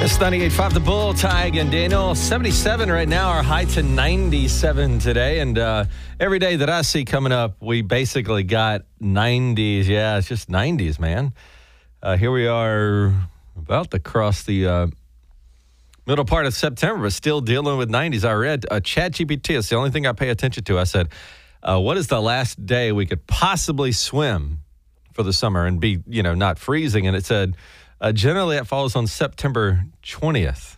It's 98.5 The Bull, Tig and Daniel. 77 right now, our high to 97 today. And every day that I see coming up, we basically got 90s. Yeah, it's just 90s, man. Here we are about to cross the middle part of September, but still dealing with 90s. I read ChatGPT. It's the only thing I pay attention to. I said, what is the last day we could possibly swim for the summer and be, not freezing? And it said, generally, it falls on September 20th.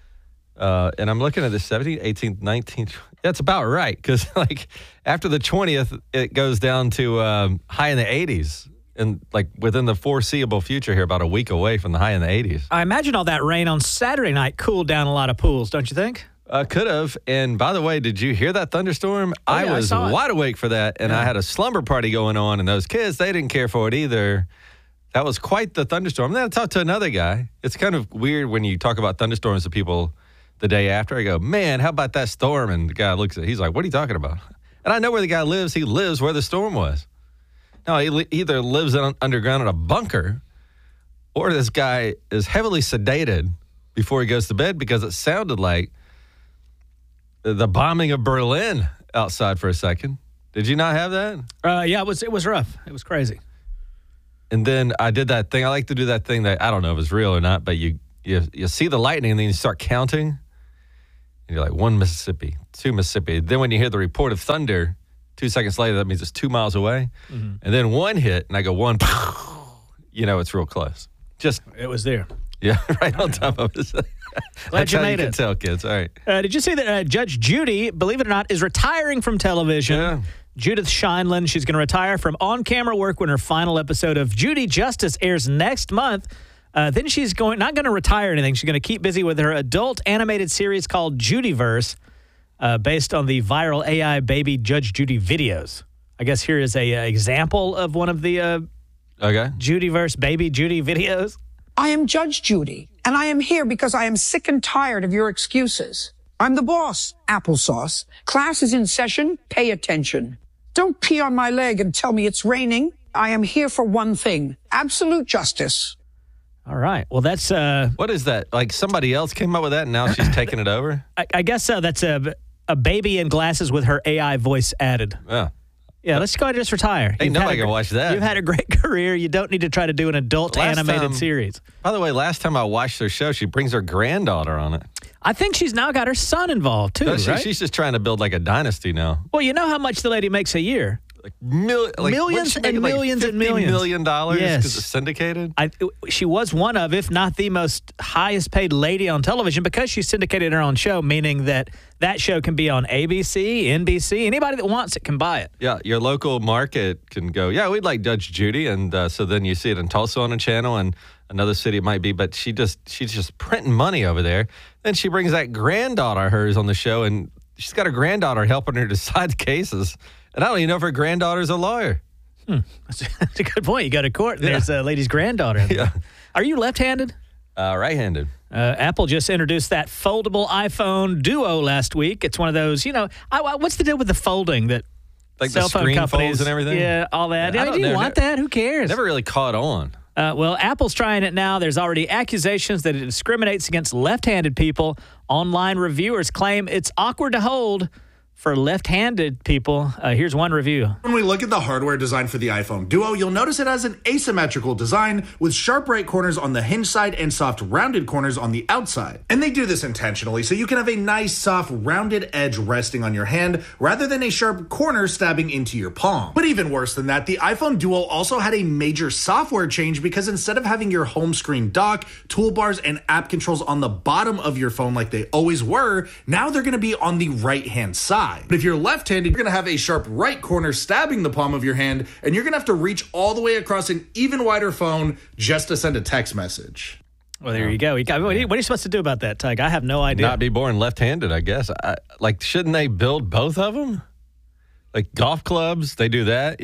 And I'm looking at the 17th, 18th, 19th. That's about right, because, after the 20th, it goes down to high in the 80s. And, within the foreseeable future here, about a week away from the high in the 80s. I imagine all that rain on Saturday night cooled down a lot of pools, don't you think? Could have. And, by the way, did you hear that thunderstorm? I was wide awake for that, and I had a slumber party going on, and those kids, they didn't care for it either. That was quite the thunderstorm. Then I talked to another guy. It's kind of weird when you talk about thunderstorms to people the day after. I go, man, how about that storm? And the guy looks at it. He's like, what are you talking about? And I know where the guy lives. He lives where the storm was. No, he either lives underground in a bunker, or this guy is heavily sedated before he goes to bed, because it sounded like the bombing of Berlin outside for a second. Did you not have that? Yeah, it was rough. It was crazy. And then I did that thing. I like to do that thing that I don't know if it's real or not, but you see the lightning and then you start counting. And you're like, 1 Mississippi, 2 Mississippi. Then when you hear the report of thunder, 2 seconds later, that means it's 2 miles away. Mm-hmm. And then one hit, and I go 1, it's real close. It was there. Yeah, right on top of it. Glad you made it. Can tell, kids. All right. Did you see that Judge Judy, believe it or not, is retiring from television? Yeah. Judith Sheindlin, she's going to retire from on-camera work when her final episode of Judy Justice airs next month. Then she's not going to retire anything. She's going to keep busy with her adult animated series called Judyverse, based on the viral AI baby Judge Judy videos. I guess here is a example of one of the Judyverse baby Judy videos. I am Judge Judy, and I am here because I am sick and tired of your excuses. I'm the boss, applesauce. Class is in session. Pay attention. Don't pee on my leg and tell me it's raining. I am here for one thing, absolute justice. All right. Well, that's... what is that? Somebody else came up with that and now she's taking it over? I guess so. That's a baby in glasses with her AI voice added. Yeah. Yeah, let's go ahead and just retire. Ain't nobody gonna watch that. You've had a great career. You don't need to try to do an adult animated series. By the way, last time I watched her show, she brings her granddaughter on it. I think she's now got her son involved, too, right? She's just trying to build a dynasty now. Well, you know how much the lady makes a year? Millions and millions and millions. $50 million because yes. it's syndicated? She was one of, if not the most highest paid lady on television, because she syndicated her own show, meaning that show can be on ABC, NBC. Anybody that wants it can buy it. Yeah, your local market can go, yeah, we'd like Judge Judy. And so then you see it in Tulsa on a channel, and another city it might be. But she's just printing money over there. Then she brings that granddaughter of hers on the show, and she's got a granddaughter helping her decide cases. And I don't even know if her granddaughter's a lawyer. That's a good point. You go to court, and there's a lady's granddaughter. Yeah. Are you left-handed? Right-handed. Apple just introduced that foldable iPhone Duo last week. It's one of those, what's the deal with the folding that cell phone companies and everything? Yeah, all that. Do you want that? Who cares? Never really caught on. Well, Apple's trying it now. There's already accusations that it discriminates against left-handed people. Online reviewers claim it's awkward to hold for left-handed people. Here's one review. When we look at the hardware design for the iPhone Duo, you'll notice it has an asymmetrical design with sharp right corners on the hinge side and soft rounded corners on the outside. And they do this intentionally so you can have a nice soft rounded edge resting on your hand rather than a sharp corner stabbing into your palm. But even worse than that, the iPhone Duo also had a major software change, because instead of having your home screen dock, toolbars, and app controls on the bottom of your phone like they always were, now they're going to be on the right-hand side. But if you're left-handed, you're going to have a sharp right corner stabbing the palm of your hand, and you're going to have to reach all the way across an even wider phone just to send a text message. Well, there you go. What are you supposed to do about that, Tug? I have no idea. Not be born left-handed, I guess. Shouldn't they build both of them? Golf clubs, they do that,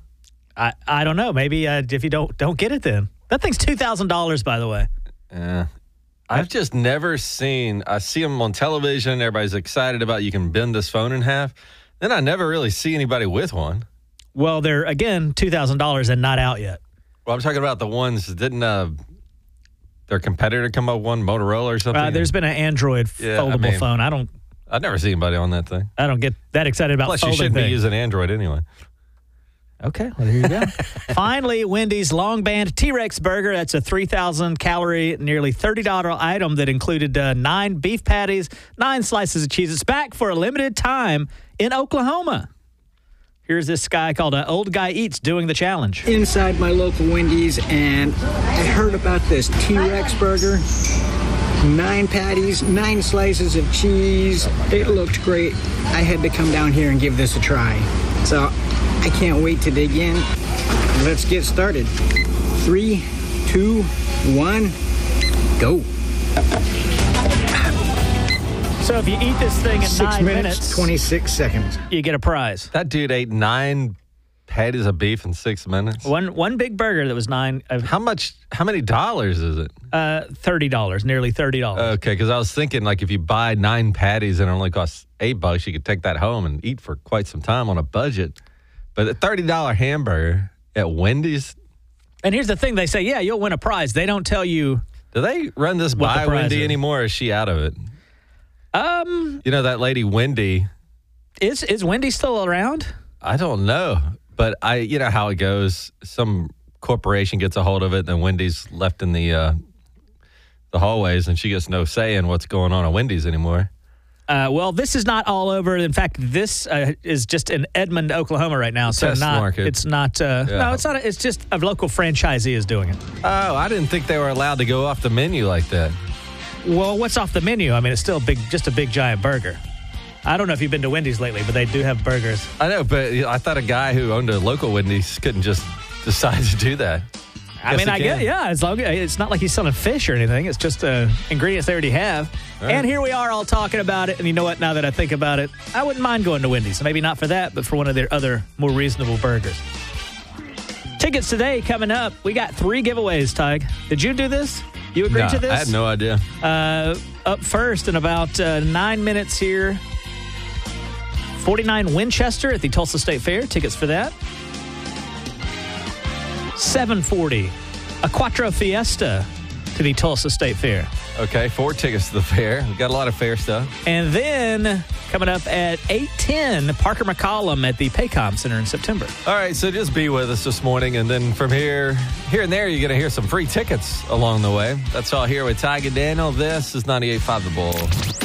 I don't know. Maybe if you don't get it then. That thing's $2,000, by the way. Yeah. I've just never seen, I see them on television, everybody's excited about you can bend this phone in half. Then I never really see anybody with one. Well, they're, again, $2,000 and not out yet. Well, I'm talking about the ones that didn't their competitor come up with one, Motorola or something? There's been an Android foldable phone. I've never seen anybody on that thing. I don't get that excited about Plus, folding you shouldn't things. be using Android anyway. Okay, well, here you go. Finally, Wendy's Long Band T-Rex Burger. That's a 3,000-calorie, nearly $30 item that included 9 beef patties, 9 slices of cheese. It's back for a limited time in Oklahoma. Here's this guy called Old Guy Eats doing the challenge. Inside my local Wendy's, and I heard about this T-Rex burger. 9 patties, 9 slices of cheese. It looked great. I had to come down here and give this a try. So I can't wait to dig in. Let's get started. 3, 2, 1, go. So if you eat this thing in 6 9 minutes, 26 seconds. you get a prize. That dude ate 9 patties of beef in 6 minutes. One big burger that was 9. How many dollars is it? $30, nearly $30. Okay, because I was thinking, like, if you buy 9 patties and it only costs $8, you could take that home and eat for quite some time on a budget. But a $30 hamburger at Wendy's. And here's the thing. They say, yeah, you'll win a prize. They don't tell you. Do they run this What the by prize Wendy is. anymore, or is she out of it? You know, that lady Wendy. Is Wendy still around? I don't know. But you know how it goes. Some corporation gets a hold of it, and then Wendy's left in the hallways, and she gets no say in what's going on at Wendy's anymore. Well, this is not all over. In fact, this is just in Edmond, Oklahoma right now. So Test market. It's not. No, it's not. It's just a local franchisee is doing it. Oh, I didn't think they were allowed to go off the menu like that. Well, what's off the menu? I mean, it's still just a big giant burger. I don't know if you've been to Wendy's lately, but they do have burgers. I know, but I thought a guy who owned a local Wendy's couldn't just decide to do that. I get, yeah. As long it's not like he's selling fish or anything. It's just ingredients they already have. All right. And here we are all talking about it. And you know what? Now that I think about it, I wouldn't mind going to Wendy's. Maybe not for that, but for one of their other more reasonable burgers. Tickets today coming up. We got 3 giveaways, Tig. Did you do this? You agreed to this? I had no idea. Up first in about 9 minutes here. 49 Winchester at the Tulsa State Fair. Tickets for that. 7:40, a Quattro Fiesta to the Tulsa State Fair. Okay, 4 tickets to the fair. We got a lot of fair stuff. And then coming up at 8:10, Parker McCollum at the Paycom Center in September. All right, so just be with us this morning, and then from here and there, you're going to hear some free tickets along the way. That's all here with Tig and Daniel. This is 98.5 The Bull.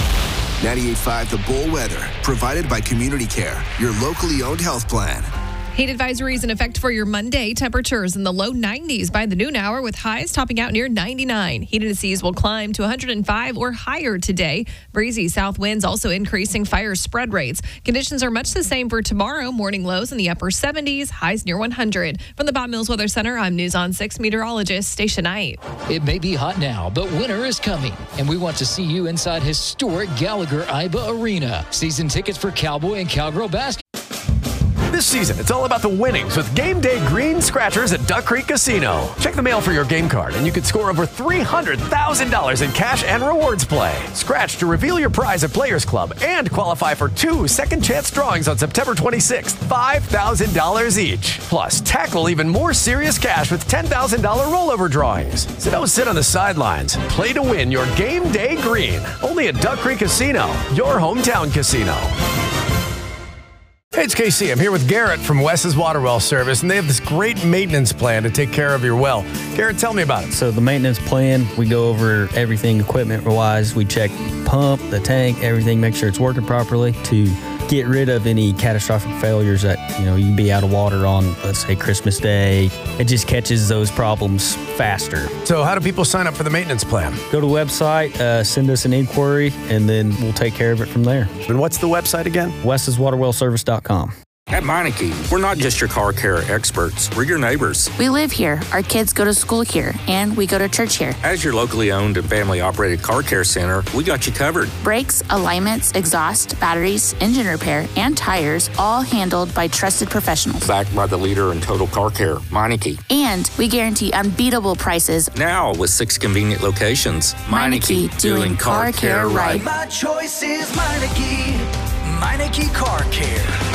98.5 The Bull weather, provided by Community Care, your locally owned health plan. Heat advisories in effect for your Monday. Temperatures in the low 90s by the noon hour with highs topping out near 99. Heat indices will climb to 105 or higher today. Breezy south winds also increasing fire spread rates. Conditions are much the same for tomorrow. Morning lows in the upper 70s, highs near 100. From the Bob Mills Weather Center, I'm News on 6 meteorologist Stacia Knight. It may be hot now, but winter is coming, and we want to see you inside historic Gallagher Iba Arena. Season tickets for Cowboy and Cowgirl basketball. This season, it's all about the winnings with Game Day Green Scratchers at Duck Creek Casino. Check the mail for your game card, and you could score over $300,000 in cash and rewards play. Scratch to reveal your prize at Players Club and qualify for 2 second chance drawings on September 26th, $5,000 each. Plus, tackle even more serious cash with $10,000 rollover drawings. So don't sit on the sidelines. Play to win your Game Day Green. Only at Duck Creek Casino, your hometown casino. Hey, it's KC. I'm here with Garrett from Wes's Water Well Service, and they have this great maintenance plan to take care of your well. Garrett, tell me about it. So the maintenance plan, we go over everything equipment-wise. We check pump, the tank, everything, make sure it's working properly to get rid of any catastrophic failures that, you can be out of water on, let's say, Christmas Day. It just catches those problems faster. So how do people sign up for the maintenance plan? Go to the website, send us an inquiry, and then we'll take care of it from there. And what's the website again? wes'swaterwellservice.com. At Meineke, we're not just your car care experts, we're your neighbors. We live here, our kids go to school here, and we go to church here. As your locally owned and family-operated car care center, we got you covered. Brakes, alignments, exhaust, batteries, engine repair, and tires, all handled by trusted professionals. Backed by the leader in total car care, Meineke. And we guarantee unbeatable prices. Now with 6 convenient locations. Meineke, doing car care right. My choice is Meineke. Meineke Car Care.